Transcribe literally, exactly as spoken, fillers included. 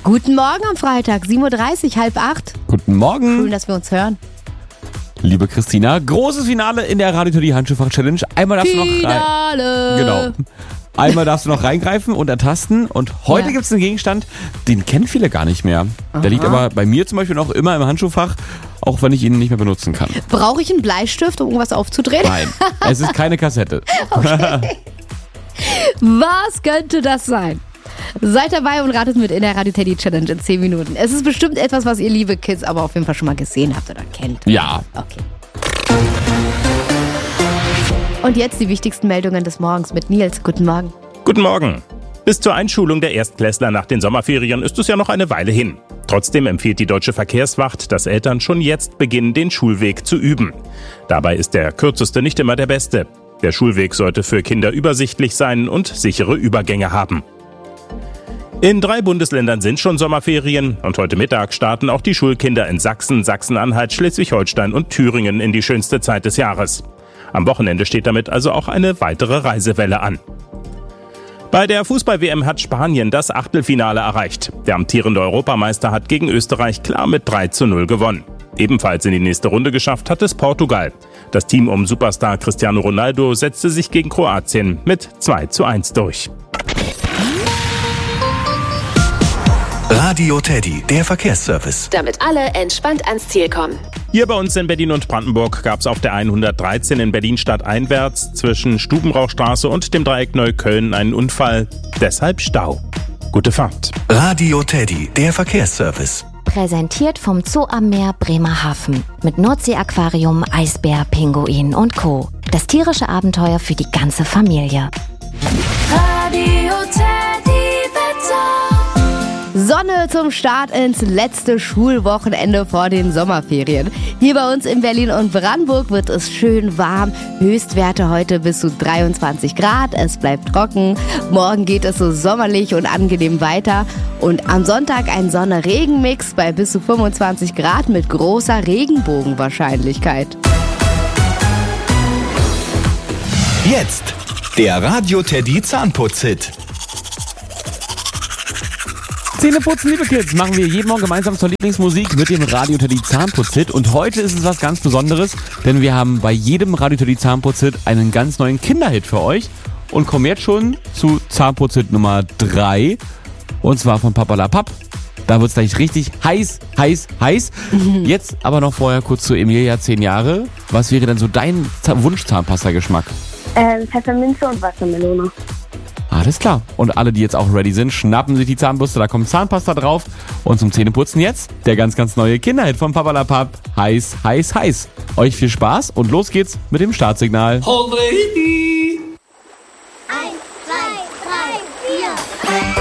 Guten Morgen am Freitag, sieben Uhr dreißig, halb acht. Guten Morgen. Schön, dass wir uns hören. Liebe Christina, großes Finale in der Radio die Handschuhfach-Challenge. Einmal darfst du noch rein. Finale! Genau. Einmal darfst du noch reingreifen und ertasten. Und heute Ja. gibt es einen Gegenstand, den kennen viele gar nicht mehr. Aha. Der liegt aber bei mir zum Beispiel noch immer im Handschuhfach, auch wenn ich ihn nicht mehr benutzen kann. Brauche ich einen Bleistift, um irgendwas aufzudrehen? Nein, es ist keine Kassette. Was könnte das sein? Seid dabei und ratet mit in der Radio Teddy Challenge in zehn Minuten. Es ist bestimmt etwas, was ihr, liebe Kids, aber auf jeden Fall schon mal gesehen habt oder kennt. Ja. Okay. Und jetzt die wichtigsten Meldungen des Morgens mit Nils. Guten Morgen. Guten Morgen. Bis zur Einschulung der Erstklässler nach den Sommerferien ist es ja noch eine Weile hin. Trotzdem empfiehlt die Deutsche Verkehrswacht, dass Eltern schon jetzt beginnen, den Schulweg zu üben. Dabei ist der kürzeste nicht immer der beste. Der Schulweg sollte für Kinder übersichtlich sein und sichere Übergänge haben. In drei Bundesländern sind schon Sommerferien und heute Mittag starten auch die Schulkinder in Sachsen, Sachsen-Anhalt, Schleswig-Holstein und Thüringen in die schönste Zeit des Jahres. Am Wochenende steht damit also auch eine weitere Reisewelle an. Bei der Fußball-W M hat Spanien das Achtelfinale erreicht. Der amtierende Europameister hat gegen Österreich klar mit drei zu null gewonnen. Ebenfalls in die nächste Runde geschafft hat es Portugal. Das Team um Superstar Cristiano Ronaldo setzte sich gegen Kroatien mit zwei zu eins durch. Radio Teddy, der Verkehrsservice. Damit alle entspannt ans Ziel kommen. Hier bei uns in Berlin und Brandenburg gab es auf der hundertdreizehn in Berlin stadteinwärts zwischen Stubenrauchstraße und dem Dreieck Neukölln einen Unfall. Deshalb Stau. Gute Fahrt. Radio Teddy, der Verkehrsservice. Präsentiert vom Zoo am Meer Bremerhaven. Mit Nordsee-Aquarium, Eisbär, Pinguin und Co. Das tierische Abenteuer für die ganze Familie. Radio Teddy Wetter. Sonne zum Start ins letzte Schulwochenende vor den Sommerferien. Hier bei uns in Berlin und Brandenburg wird es schön warm. Höchstwerte heute bis zu dreiundzwanzig Grad. Es bleibt trocken. Morgen geht es so sommerlich und angenehm weiter. Und am Sonntag ein Sonne-Regen-Mix bei bis zu fünfundzwanzig Grad mit großer Regenbogenwahrscheinlichkeit. Jetzt der Radio Teddy Zahnputz-Hit. Zähneputzen, liebe Kids, machen wir jeden Morgen gemeinsam zur Lieblingsmusik mit dem Radio Teddy Zahnputz-Hit. Und heute ist es was ganz Besonderes, denn wir haben bei jedem Radio Teddy Zahnputz-Hit einen ganz neuen Kinderhit für euch und kommen jetzt schon zu Zahnputz-Hit Nummer drei. Und zwar von Papalapap. Da wird es gleich richtig heiß, heiß, heiß. Jetzt aber noch vorher kurz zu Emilia, zehn Jahre. Was wäre denn so dein Wunsch-Zahnpasta-Geschmack? Ähm, Pfefferminze und Wassermelone. Alles klar. Und alle, die jetzt auch ready sind, schnappen sich die Zahnbürste, da kommt Zahnpasta drauf. Und zum Zähneputzen jetzt der ganz, ganz neue Kinderhit von Papalapap. Heiß, heiß, heiß. Euch viel Spaß und los geht's mit dem Startsignal. Already.